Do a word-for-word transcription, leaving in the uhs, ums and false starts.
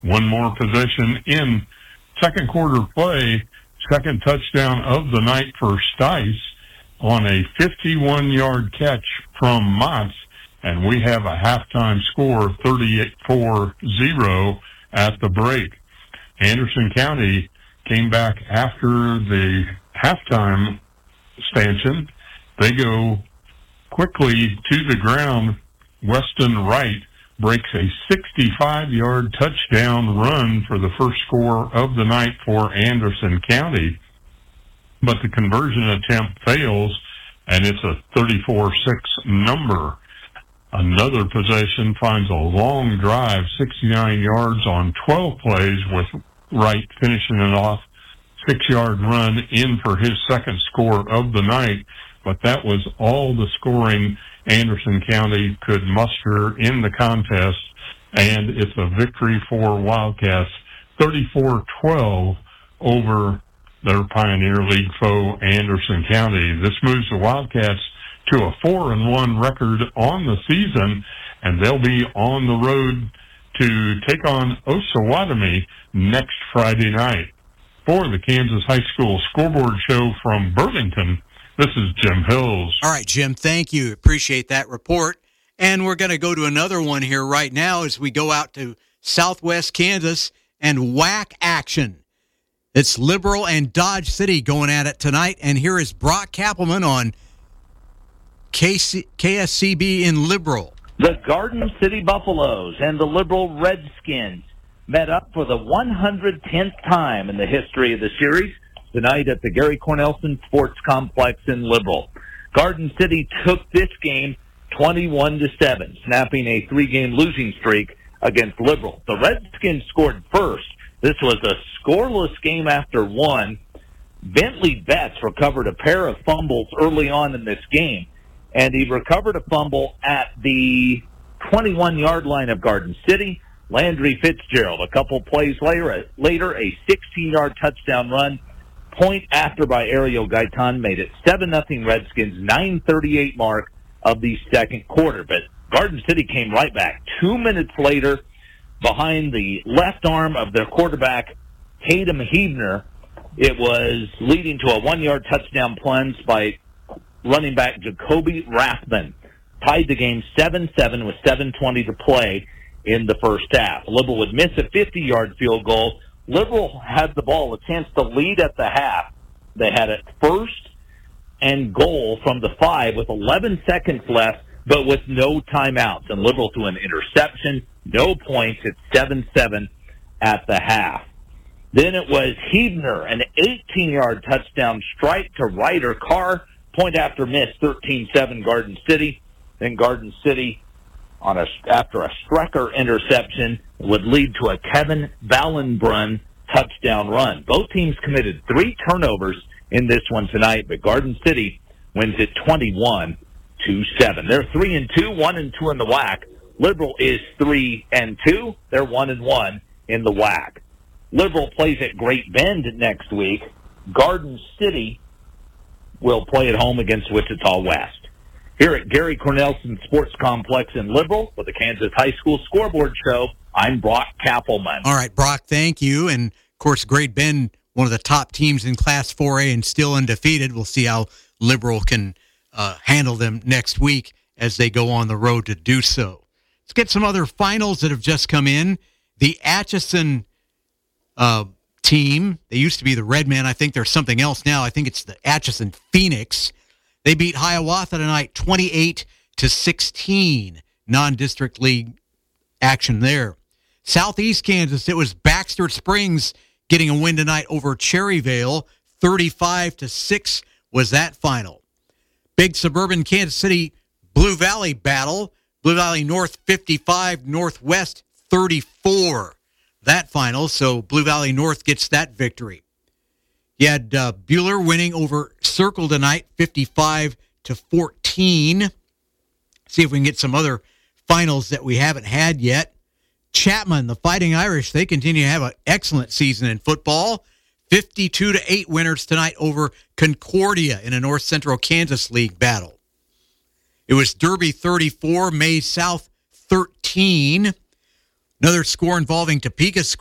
One more possession in second quarter play, second touchdown of the night for Stice on a fifty-one-yard catch from Motts, and we have a halftime score thirty-four zero at the break. Anderson County came back after the halftime stanchion. They go quickly to the ground. Weston Wright breaks a sixty-five-yard touchdown run for the first score of the night for Anderson County. But the conversion attempt fails, and it's a thirty-four six number. Another possession finds a long drive, sixty-nine yards on twelve plays, with Wright finishing it off, six-yard run in for his second score of the night. But that was all the scoring Anderson County could muster in the contest, and it's a victory for Wildcats, thirty-four twelve over their Pioneer League foe, Anderson County. This moves the Wildcats to a four and one record on the season, and they'll be on the road to take on Osawatomie next Friday night. For the Kansas High School Scoreboard Show from Burlington, this is Jim Hills. All right, Jim, thank you. Appreciate that report. And we're going to go to another one here right now as we go out to Southwest Kansas and W A C action. It's Liberal and Dodge City going at it tonight, and here is Brock Kappelman on K C- K S C B in Liberal. The Garden City Buffaloes and the Liberal Redskins met up for the one hundred tenth time in the history of the series tonight at the Gary Cornelson Sports Complex in Liberal. Garden City took this game twenty-one to seven, snapping a three-game losing streak against Liberal. The Redskins scored first. This was a scoreless game after one. Bentley Betts recovered a pair of fumbles early on in this game, and he recovered a fumble at the twenty-one-yard line of Garden City. Landry Fitzgerald, a couple plays later, later a sixteen-yard touchdown run. Point after by Ariel Gaitan made it seven nothing Redskins, nine thirty-eight mark of the second quarter. But Garden City came right back. Two minutes later, behind the left arm of their quarterback, Tatum Hebner, it was leading to a one-yard touchdown plunge by running back Jacoby Rathman. Tied the game seven seven with seven twenty to play in the first half. Liberal would miss a fifty-yard field goal. Liberal had the ball, a chance to lead at the half. They had it first and goal from the five with eleven seconds left, but with no timeouts. And Liberal threw an interception, no points. It's seven seven at the half. Then it was Hebner, an eighteen-yard touchdown strike to Ryder Carr. Point after miss, thirteen seven Garden City. Then Garden City, on a, after a Strecker interception, would lead to a Kevin Ballenbrunn touchdown run. Both teams committed three turnovers in this one tonight, but Garden City wins it twenty-one to seven. They're three and two, one and two in the W A C. Liberal is three and two. They're one and one in the W A C. Liberal plays at Great Bend next week. Garden City will play at home against Wichita West. Here at Gary Cornelson Sports Complex in Liberal with the Kansas High School Scoreboard Show, I'm Brock Kappelman. All right, Brock, thank you. And, of course, Great Bend, one of the top teams in Class four A and still undefeated. We'll see how Liberal can uh, handle them next week as they go on the road to do so. Let's get some other finals that have just come in. The Atchison uh, team, they used to be the Redmen. I think there's something else now. I think it's the Atchison Phoenix. They beat Hiawatha tonight twenty-eight to sixteen. Non-district league action there. Southeast Kansas, it was Baxter Springs getting a win tonight over Cherryvale. thirty-five to six was that final. Big suburban Kansas City Blue Valley battle. Blue Valley North fifty-five, Northwest thirty-four. That final, so Blue Valley North gets that victory. You had uh, Bueller winning over Circle tonight, fifty-five to fourteen. See if we can get some other finals that we haven't had yet. Chapman, the Fighting Irish, they continue to have an excellent season in football. fifty-two to eight winners tonight over Concordia in a North Central Kansas League battle. It was Derby thirty-four, May South thirteen. Another score involving Topeka